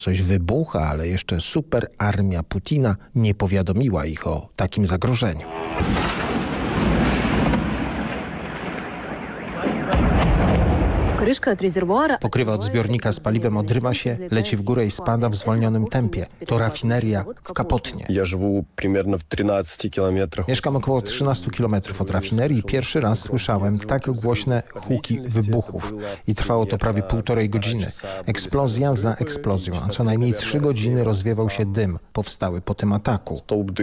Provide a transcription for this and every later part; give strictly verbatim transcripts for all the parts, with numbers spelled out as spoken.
Coś wybucha, ale jeszcze super armia Putina nie powiadomiła ich o takim zagrożeniu. Pokrywa od zbiornika z paliwem odrywa się, leci w górę i spada w zwolnionym tempie. To rafineria w Kapotnie. Mieszkam około trzynastu kilometrów od rafinerii i pierwszy raz słyszałem tak głośne huki wybuchów. I trwało to prawie półtorej godziny. Eksplozja za eksplozją, a co najmniej trzy godziny rozwiewał się dym powstały po tym ataku.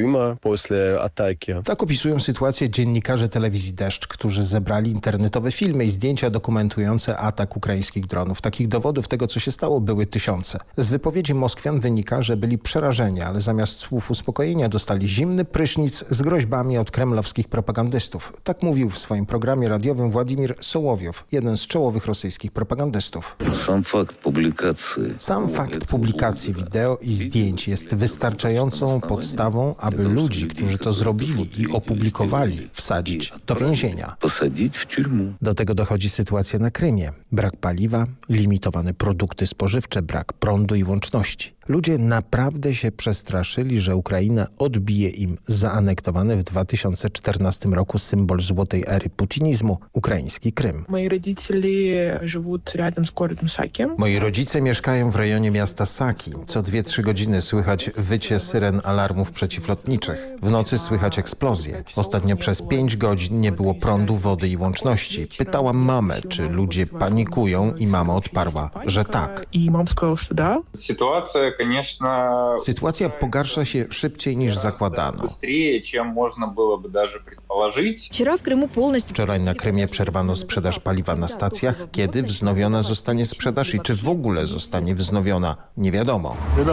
Tak opisują sytuację dziennikarze telewizji Deszcz, którzy zebrali internetowe filmy i zdjęcia dokumentujące atak ukraińskich dronów. Takich dowodów tego, co się stało, były tysiące. Z wypowiedzi Moskwian wynika, że byli przerażeni, ale zamiast słów uspokojenia dostali zimny prysznic z groźbami od kremlowskich propagandystów. Tak mówił w swoim programie radiowym Władimir Sołowiow, jeden z czołowych rosyjskich propagandystów. Sam fakt publikacji, Sam fakt publikacji wideo i zdjęć jest wystarczającą podstawą, aby ludzi, którzy to zrobili i opublikowali, wsadzić do więzienia. Do tego dochodzi sytuacja na Krymie. Brak paliwa, limitowane produkty spożywcze, brak prądu i łączności. Ludzie naprawdę się przestraszyli, że Ukraina odbije im zaanektowany w dwa tysiące czternastym roku symbol złotej ery putinizmu – ukraiński Krym. Moi rodzice mieszkają w rejonie miasta Saki. Co dwie trzy godziny słychać wycie syren alarmów przeciwlotniczych. W nocy słychać eksplozje. Ostatnio przez pięć godzin nie było prądu, wody i łączności. Pytałam mamę, czy ludzie panikują i mama odparła, że tak. Sytuacja pogarsza się szybciej niż zakładano. Wczoraj na Krymie przerwano sprzedaż paliwa na stacjach. Kiedy wznowiona zostanie sprzedaż i czy w ogóle zostanie wznowiona, nie wiadomo.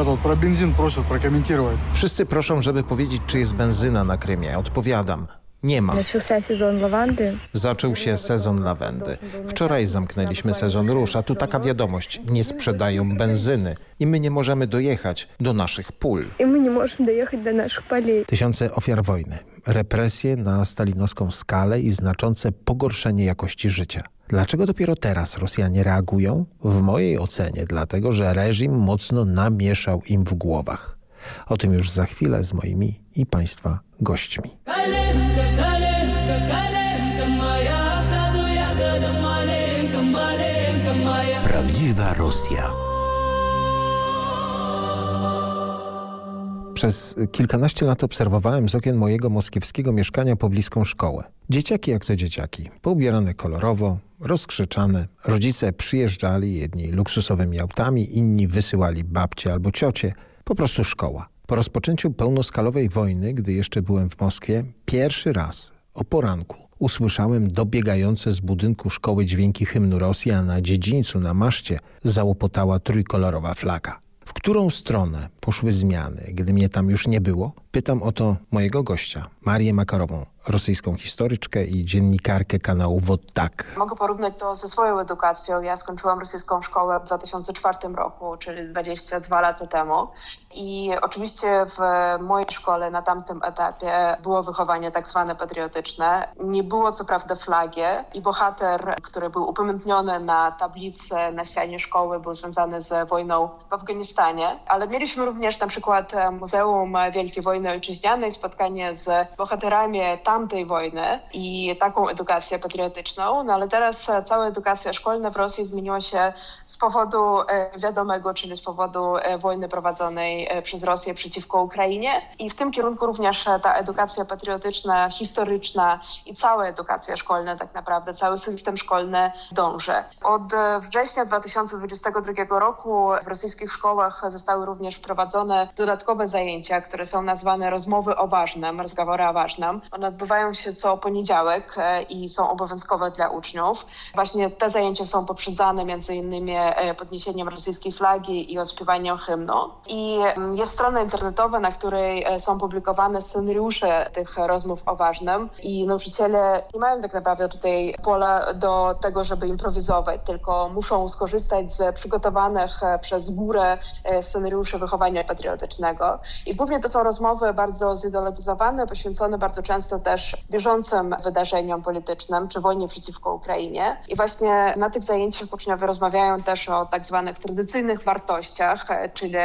Wszyscy proszą, żeby powiedzieć, czy jest benzyna na Krymie. Odpowiadam. Nie ma. Zaczął się sezon lawendy. Wczoraj zamknęliśmy sezon róż, a tu taka wiadomość. Nie sprzedają benzyny i my nie możemy dojechać do naszych pól. I my nie możemy dojechać do naszych poli. Tysiące ofiar wojny, represje na stalinowską skalę i znaczące pogorszenie jakości życia. Dlaczego dopiero teraz Rosjanie reagują? W mojej ocenie dlatego, że reżim mocno namieszał im w głowach. O tym już za chwilę z moimi i Państwa gośćmi. Prawdziwa Rosja. Przez kilkanaście lat obserwowałem z okien mojego moskiewskiego mieszkania pobliską szkołę. Dzieciaki jak to dzieciaki, poubierane kolorowo, rozkrzyczane. Rodzice przyjeżdżali, jedni luksusowymi autami, inni wysyłali babcie albo ciocie. Po prostu szkoła. Po rozpoczęciu pełnoskalowej wojny, gdy jeszcze byłem w Moskwie, pierwszy raz o poranku usłyszałem dobiegające z budynku szkoły dźwięki hymnu Rosji, a na dziedzińcu, na maszcie załopotała trójkolorowa flaga. W którą stronę poszły zmiany, gdy mnie tam już nie było? Pytam o to mojego gościa, Marię Makarową, rosyjską historyczkę i dziennikarkę kanału Wod Tak. Mogę porównać to ze swoją edukacją. Ja skończyłam rosyjską szkołę w dwa tysiące czwartym roku, czyli dwadzieścia dwa lata temu. I oczywiście w mojej szkole na tamtym etapie było wychowanie tak zwane patriotyczne. Nie było co prawda flagi i bohater, który był upamiętniony na tablicy na ścianie szkoły, był związany z wojną w Afganistanie. Ale mieliśmy również na przykład Muzeum Wielkiej Wojny Ojczyźnianej, spotkanie z bohaterami tamtej wojny i taką edukację patriotyczną. No ale teraz cała edukacja szkolna w Rosji zmieniła się z powodu wiadomego, czyli z powodu wojny prowadzonej przez Rosję przeciwko Ukrainie. I w tym kierunku również ta edukacja patriotyczna, historyczna i cała edukacja szkolna tak naprawdę, cały system szkolny dąży. Od września dwa tysiące dwudziestego drugiego roku w rosyjskich szkołach zostały również wprowadzone dodatkowe zajęcia, które są nazwane rozmowy o ważnym, rozmowy o ważnym. One odbywają się co poniedziałek i są obowiązkowe dla uczniów. Właśnie te zajęcia są poprzedzane między innymi podniesieniem rosyjskiej flagi i odśpiewaniem hymnu. I jest strona internetowa, na której są publikowane scenariusze tych rozmów o ważnym i nauczyciele nie mają tak naprawdę tutaj pola do tego, żeby improwizować, tylko muszą skorzystać z przygotowanych przez górę scenariuszy wychowania wychowania patriotycznego. I głównie to są rozmowy bardzo zideologizowane, poświęcone bardzo często też bieżącym wydarzeniom politycznym, czy wojnie przeciwko Ukrainie. I właśnie na tych zajęciach uczniowie rozmawiają też o tak zwanych tradycyjnych wartościach, czyli